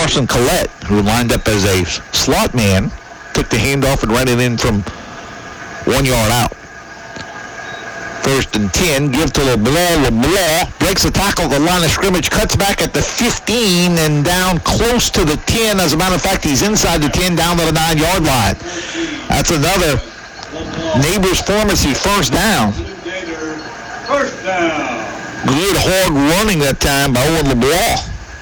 Carson Collette, who lined up as a slot man, took the handoff and ran it in from 1 yard out. 1st and 10, give to LeBlanc. LeBlanc breaks the tackle at the line of scrimmage, cuts back at the 15 and down close to the 10. As a matter of fact, he's inside the 10 down to the 9-yard line. That's another Neighbors Pharmacy first down. First down. Good hard running that time by Owen LeBlanc.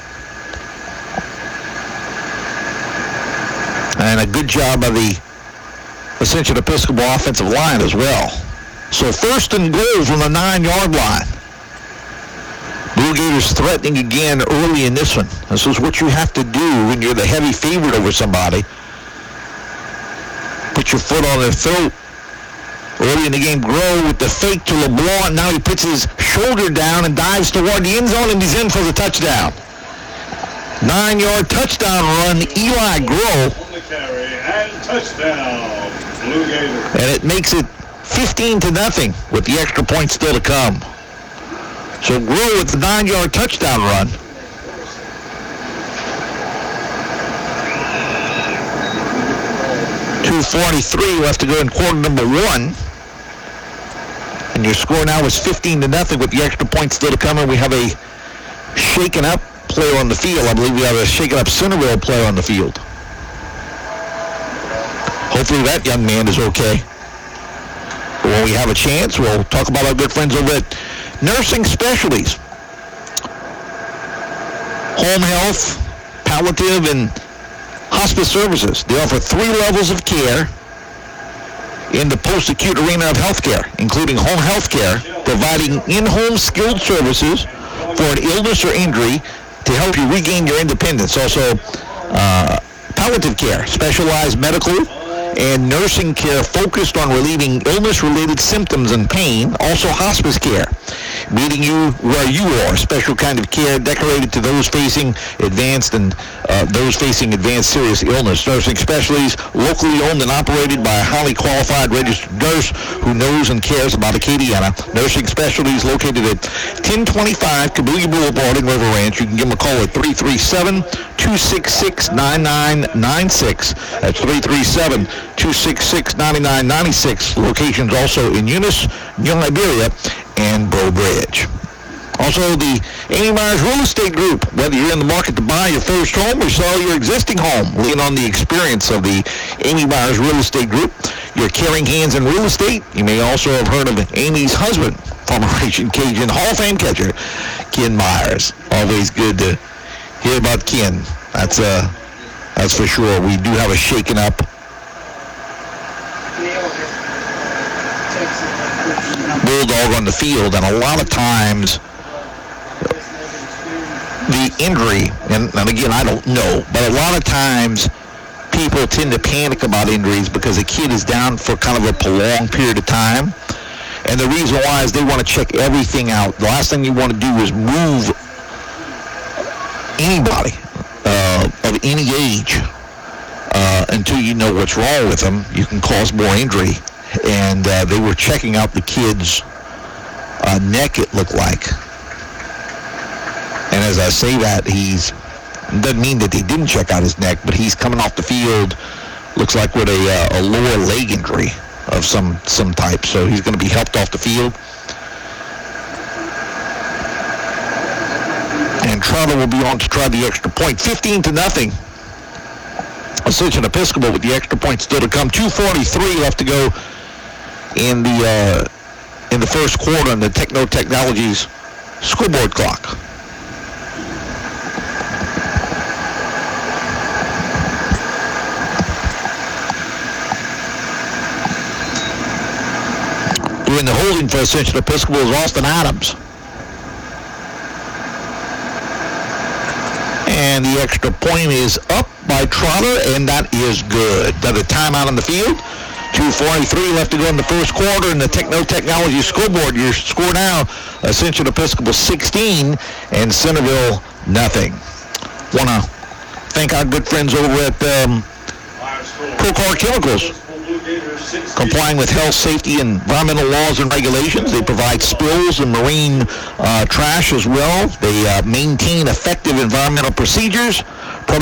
And a good job by the Ascension Episcopal offensive line as well. So 1st and goal from the 9-yard line. Blue Gators threatening again early in this one. This is what you have to do when you're the heavy favorite over somebody. Put your foot on their throat. Early in the game, Grow with the fake to LeBlanc. Now he puts his shoulder down and dives toward the end zone, and he's in for the touchdown. 9-yard touchdown run, Eli Grow. On the carry and touchdown, Blue Gators. And it makes it 15-0 with the extra point still to come. So Grow with the 9-yard touchdown run. .243 left to go in quarter number 1. And your score now is 15-0 with the extra point still to come. And we have a shaken up player on the field. I believe we have a shaken up Centerville player on the field. Hopefully that young man is okay. When we have a chance, we'll talk about our good friends over at Nursing Specialties. Home health, palliative, and hospice services. They offer 3 levels of care in the post-acute arena of healthcare, including home health care, providing in-home skilled services for an illness or injury to help you regain your independence. Also, palliative care, specialized medical and nursing care focused on relieving illness-related symptoms and pain. Also hospice care, meeting you where you are. Special kind of care decorated to those facing advanced and those facing advanced serious illness. Nursing Specialties, locally owned and operated by a highly qualified registered nurse who knows and cares about Acadiana. Nursing Specialties located at 1025 Camellia Boulevard in River Ranch. You can give them a call at 337-266-9996. That's 337-266-9996. Locations also in Eunice, New Iberia, and Breaux Bridge. Also, the Amy Myers Real Estate Group. Whether you're in the market to buy your first home or sell your existing home, lean on the experience of the Amy Myers Real Estate Group. Your caring hands in real estate. You may also have heard of Amy's husband, former Raging Cajun Hall of Fame catcher, Ken Myers. Always good to hear about Ken. That's for sure. We do have a shaken up Bulldog on the field, and a lot of times the injury, and again, I don't know, but a lot of times people tend to panic about injuries because a kid is down for kind of a prolonged period of time. And the reason why is they want to check everything out. The last thing you want to do is move anybody of any age until you know what's wrong with them. You can cause more injury. And they were checking out the kid's neck, it looked like. And as I say that, doesn't mean that they didn't check out his neck, but he's coming off the field, looks like with a lower leg injury of some type. So he's going to be helped off the field. And Trotter will be on to try the extra point. 15-0. Ascension Episcopal with the extra point still to come. 2:43 left to go in the first quarter on the Techno Technologies scoreboard clock. Doing the holding for Ascension Episcopal is Austin Adams. And the extra point is up by Trotter, and that is good. Another timeout on the field. 2:43 left to go in the first quarter in the Techno Technology scoreboard. Your score now, Ascension Episcopal 16 and Centerville nothing. Want to thank our good friends over at Procar Chemicals. Complying with health, safety, and environmental laws and regulations. They provide spills and marine trash as well. They maintain effective environmental procedures